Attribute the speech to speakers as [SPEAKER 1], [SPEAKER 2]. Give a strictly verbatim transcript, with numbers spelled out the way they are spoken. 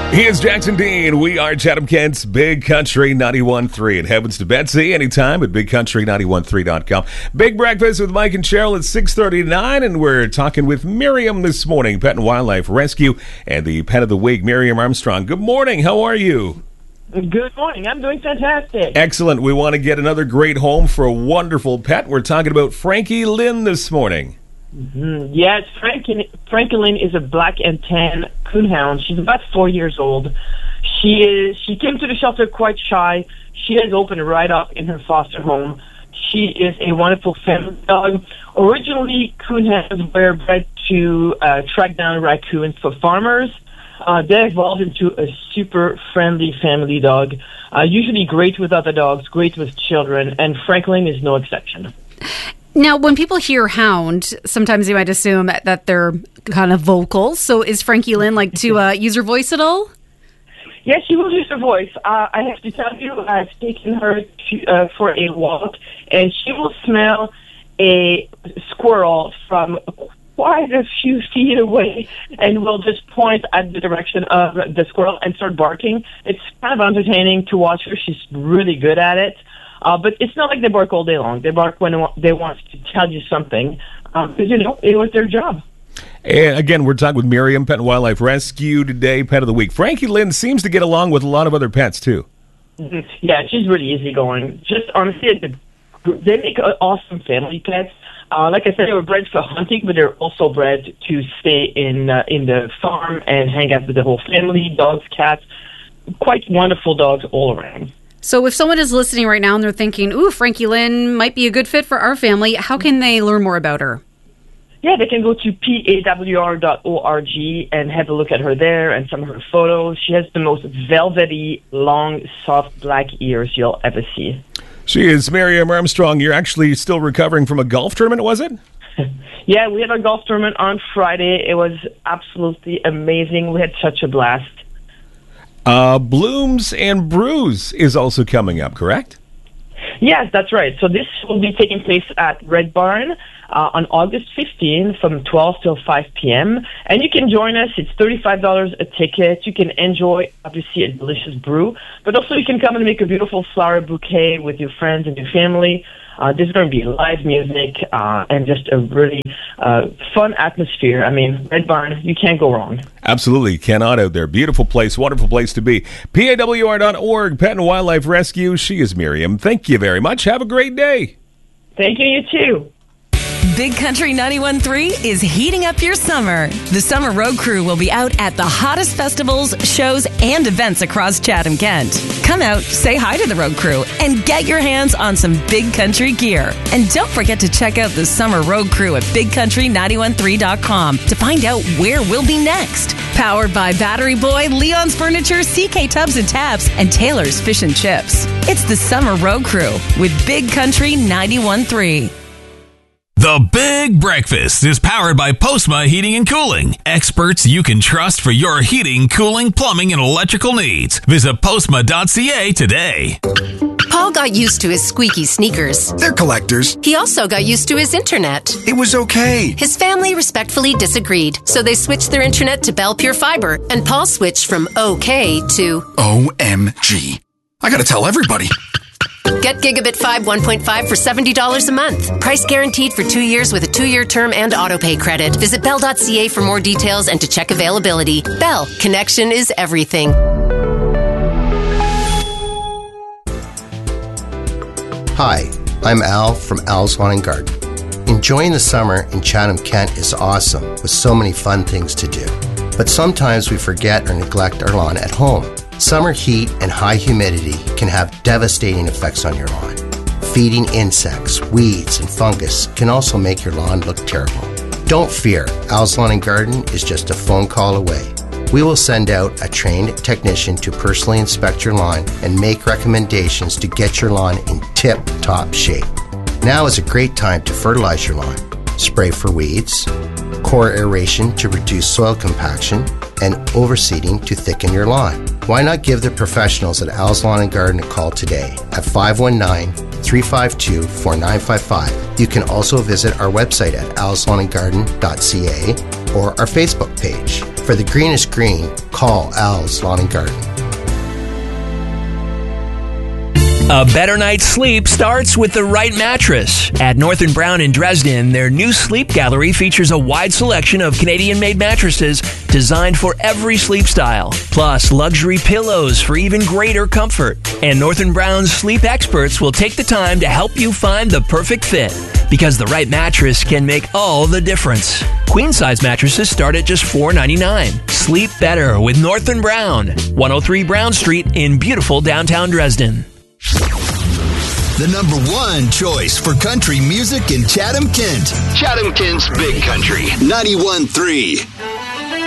[SPEAKER 1] He is Jackson Dean. We are Chatham-Kent's Big Country ninety-one point three. It happens to Betsy anytime at big country nine one three dot com. Big Breakfast with Mike and Cheryl at six thirty-nine, and we're talking with Miriam this morning, Pet and Wildlife Rescue, and the Pet of the Week, Miriam Armstrong. Good morning. How are you?
[SPEAKER 2] Good morning. I'm doing fantastic.
[SPEAKER 1] Excellent. We want to get another great home for a wonderful pet. We're talking about Frankie Lynn this morning.
[SPEAKER 2] Mm-hmm. Yes, Frankie, Frankie Lynn is a black and tan coonhound. She's about four years old. She is. She came to the shelter quite shy. She has opened right up in her foster home. She is a wonderful family dog. Originally, coonhounds were bred to uh, track down raccoons for farmers. Uh, they evolved into a super friendly family dog. Uh, usually great with other dogs, great with children, and Frankie Lynn is no exception.
[SPEAKER 3] Now, when people hear hound, sometimes you might assume that, that they're kind of vocal. So is Frankie Lynn like to uh, use her voice at all?
[SPEAKER 2] Yes, she will use her voice. Uh, I have to tell you, I've taken her to, uh, for a walk, and she will smell a squirrel from quite a few feet away and will just point at the direction of the squirrel and start barking. It's kind of entertaining to watch her. She's really good at it. Uh, but it's not like they bark all day long. They bark when they want to tell you something, because, um, you know, it was their job.
[SPEAKER 1] And again, we're talking with Miriam, Pet and Wildlife Rescue today, Pet of the Week. Frankie Lynn seems to get along with a lot of other pets, too.
[SPEAKER 2] Mm-hmm. Yeah, she's really easygoing. Just honestly, they make awesome family pets. Uh, like I said, they were bred for hunting, but they're also bred to stay in uh, in the farm and hang out with the whole family, dogs, cats. Quite wonderful dogs all around.
[SPEAKER 3] So if someone is listening right now and they're thinking, ooh, Frankie Lynn might be a good fit for our family, how can they learn more about her?
[SPEAKER 2] Yeah, they can go to P A W R dot org and have a look at her there and some of her photos. She has the most velvety, long, soft black ears you'll ever see.
[SPEAKER 1] She is Miriam Armstrong. You're actually still recovering from a golf tournament, was it?
[SPEAKER 2] Yeah, we had our golf tournament on Friday. It was absolutely amazing. We had such a blast.
[SPEAKER 1] Uh, Blooms and Brews is also coming up, correct?
[SPEAKER 2] Yes, that's right. So this will be taking place at Red Barn uh, on August fifteenth from twelve till five p.m. And you can join us. It's thirty-five dollars a ticket. You can enjoy, obviously, a delicious brew, but also you can come and make a beautiful flower bouquet with your friends and your family. Uh, there's going to be live music uh, and just a really uh, fun atmosphere. I mean, Red Barn, you can't go wrong.
[SPEAKER 1] Absolutely cannot out there. Beautiful place, wonderful place to be. P A W R dot org, Pet and Wildlife Rescue. She is Miriam. Thank you very much. Have a great day.
[SPEAKER 2] Thank you, you too.
[SPEAKER 4] Big Country ninety-one point three is heating up your summer. The Summer Road Crew will be out at the hottest festivals, shows, and events across Chatham-Kent. Come out, say hi to the Road Crew, and get your hands on some Big Country gear. And don't forget to check out the Summer Road Crew at big country nine one three dot com to find out where we'll be next. Powered by Battery Boy, Leon's Furniture, C K Tubs and Taps, and Taylor's Fish and Chips. It's the Summer Road Crew with Big Country ninety-one point three.
[SPEAKER 5] The Big Breakfast is powered by Postma Heating and Cooling. Experts you can trust for your heating, cooling, plumbing, and electrical needs. Visit postma dot c a today.
[SPEAKER 6] Paul got used to his squeaky sneakers.
[SPEAKER 7] They're collectors.
[SPEAKER 6] He also got used to his internet.
[SPEAKER 7] It was okay.
[SPEAKER 6] His family respectfully disagreed, so they switched their internet to Bell Pure Fiber, and Paul switched from okay to
[SPEAKER 7] O M G. I gotta tell everybody.
[SPEAKER 6] Get Gigabit five one point five for seventy dollars a month. Price guaranteed for two years with a two-year term and autopay credit. Visit bell dot c a for more details and to check availability. Bell, connection is everything.
[SPEAKER 8] Hi, I'm Al from Al's Lawn and Garden. Enjoying the summer in Chatham-Kent is awesome with so many fun things to do. But sometimes we forget or neglect our lawn at home. Summer heat and high humidity can have devastating effects on your lawn. Feeding insects, weeds, and fungus can also make your lawn look terrible. Don't fear, Al's Lawn and Garden is just a phone call away. We will send out a trained technician to personally inspect your lawn and make recommendations to get your lawn in tip-top shape. Now is a great time to fertilize your lawn. Spray for weeds, core aeration to reduce soil compaction, and overseeding to thicken your lawn. Why not give the professionals at Al's Lawn and Garden a call today at five one nine, three five two, four nine five five. You can also visit our website at als lawn and garden dot c a or our Facebook page. For the greenest green, call Al's Lawn and Garden.
[SPEAKER 9] A better night's sleep starts with the right mattress. At North and Brown in Dresden, their new sleep gallery features a wide selection of Canadian-made mattresses designed for every sleep style, plus luxury pillows for even greater comfort. And North and Brown's sleep experts will take the time to help you find the perfect fit, because the right mattress can make all the difference. Queen-size mattresses start at just four dollars and ninety-nine cents. Sleep better with North and Brown, one oh three Brown Street in beautiful downtown Dresden.
[SPEAKER 10] The number one choice for country music in Chatham-Kent. Chatham-Kent's Big Country, ninety-one point three.